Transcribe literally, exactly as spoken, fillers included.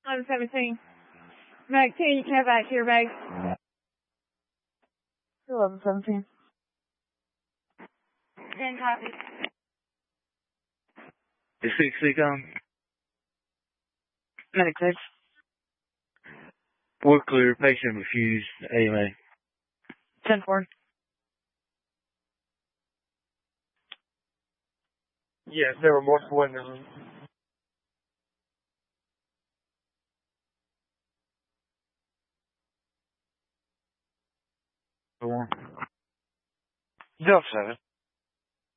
eleven seventeen. Mag ten, you can have back here, Mag. eleven seventeen. ten copy. Is six C gone? Medic six. We're clear. Patient refused A M A. ten four. Yes, there were multiple windows. Go on. Delta seven.